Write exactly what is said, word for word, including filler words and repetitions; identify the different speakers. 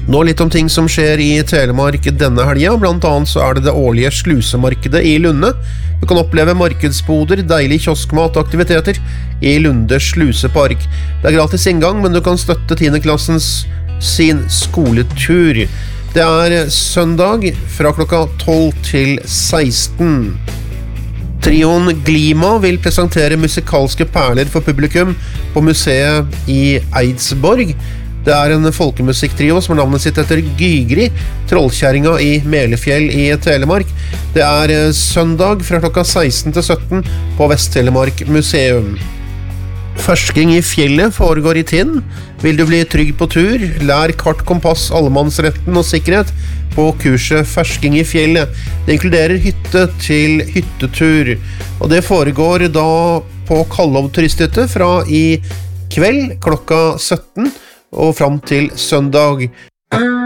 Speaker 1: Nå litt om ting som skjer i Telemark denne helgen. Blant annet så er det det årlige slusemarkedet i Lunde. Du kan oppleve markedsboder, deilig kioskmat og aktiviteter i Lunde slusepark. Det er gratis inngang, men du kan støtte tiendeklassens sin skoletur. Det er søndag fra klokka tolv til seksten. Trioen Glima vil presentere musikalske perler for publikum på museet i Eidsborg. Det er en folkemusikktrio som har navnet sitt etter Gygri, trollkjæringa i Melefjell i Telemark. Det er søndag fra klokka seksten til sytten på Vest-Telemark museum. Fersking i fjellet foregår i Tinn. Vil du bli trygg på tur? Lær kart, kompass, allemannsretten og sikkerhet på kurset Fersking i fjellet. Det inkluderer hytte til hyttetur, og det foregår da på Kallov turisthytte fra i kveld klokka sytten og fram til søndag.